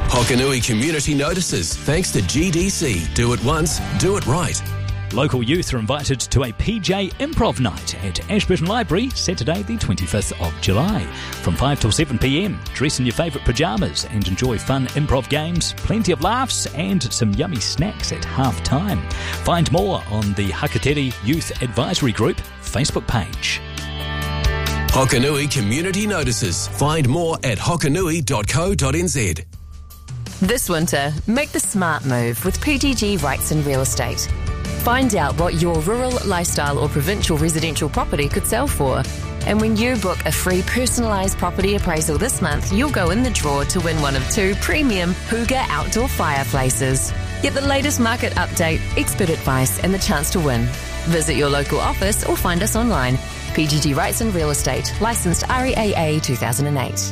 Hokanui community notices thanks to GDC. Do it once, do it right. Local youth are invited to a PJ Improv Night at Ashburton Library, Saturday the 25th of July. From 5 till 7 p.m, dress in your favourite pyjamas and enjoy fun improv games, plenty of laughs and some yummy snacks at half time. Find more on the Hakatere Youth Advisory Group Facebook page. Hokanui community notices. Find more at hokanui.co.nz. This winter, make the smart move with PGG Rights and Real Estate. Find out what your rural, lifestyle or provincial residential property could sell for. And when you book a free personalised property appraisal this month, you'll go in the draw to win one of 2 premium Hygge outdoor fireplaces. Get the latest market update, expert advice and the chance to win. Visit your local office or find us online. PGG Rights and Real Estate, licensed REAA 2008.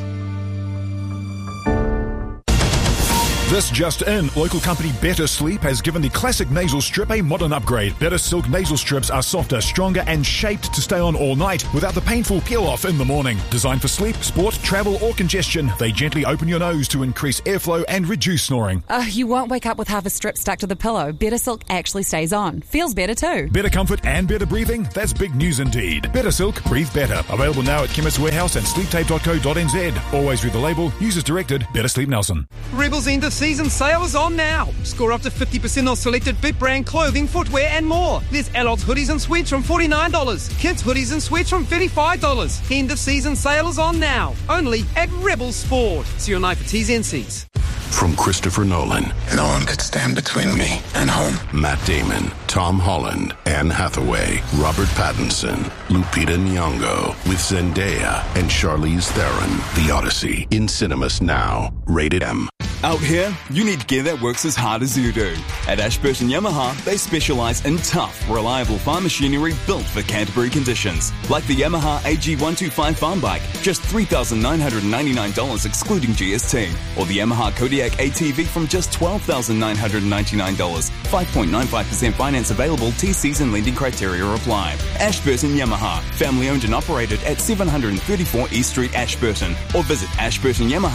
This just in, local company Better Sleep has given the classic nasal strip a modern upgrade. Better Silk nasal strips are softer, stronger and shaped to stay on all night without the painful peel-off in the morning. Designed for sleep, sport, travel or congestion, they gently open your nose to increase airflow and reduce snoring. You won't wake up with half a strip stuck to the pillow. Better Silk actually stays on. Feels better too. Better comfort and better breathing? That's big news indeed. Better Silk, breathe better. Available now at Chemist Warehouse and sleeptape.co.nz. Always read the label. Use as directed. Better Sleep Nelson. Rebel's end of season sale is on now. Score up to 50% off selected Bit brand clothing, footwear and more. There's adults hoodies and sweats from $49. Kids hoodies and sweats from $35. End of season sale is on now. Only at Rebel Sport. See your night for T's and C's. From Christopher Nolan. No one could stand between me and home. Matt Damon, Tom Holland, Anne Hathaway, Robert Pattinson, Lupita Nyong'o, with Zendaya and Charlize Theron. The Odyssey, in cinemas now. Rated M. Out here, you need gear that works as hard as you do. At Ashburton Yamaha, they specialise in tough, reliable farm machinery built for Canterbury conditions. Like the Yamaha AG125 farm bike, just $3,999 excluding GST. Or the Yamaha Kodiak ATV from just $12,999. 5.95% finance available, TCs and lending criteria apply. Ashburton Yamaha, family owned and operated at 734 East Street, Ashburton. Or visit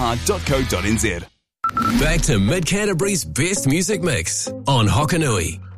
ashburtonyamaha.co.nz. Back to Mid Canterbury's best music mix on Hokanui.